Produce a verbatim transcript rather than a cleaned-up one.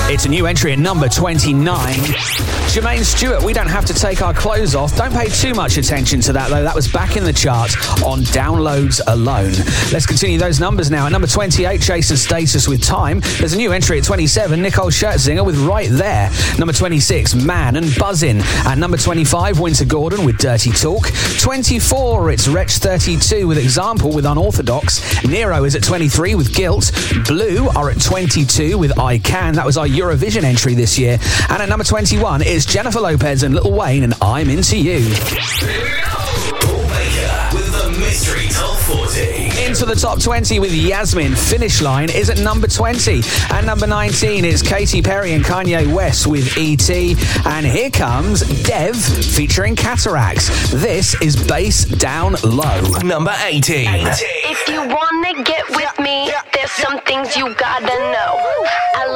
It's a new entry at number twenty-nine. Jermaine Stewart, We Don't Have to Take Our Clothes Off. Don't pay too much attention to that, though. That was back in the chart on downloads alone. Let's continue those numbers now. At number twenty-eight, Jason Status with Time. There's a new entry at twenty-seven, Nicole Scherzinger with Right There. Number twenty-six, Man and Buzzin'. At number twenty-five, Winter Gordon with Dirty Talk. twenty-four, it's Wretch thirty-two with Example with Unorthodox. Nero is at twenty-three with Guilt. Blue are at twenty-two with I Can. That was our Eurovision entry this year. And at number twenty-one is Jennifer Lopez and Lil Wayne and I'm Into You. Paul Baker with the Mystery Top forty. Into the top twenty with Yasmin. Finish Line is at number twenty. And number nineteen is Katy Perry and Kanye West with E T. And here comes Dev featuring Cataracts. This is Bass Down Low. Number eighteen. If you wanna get with me, there's some things you gotta know.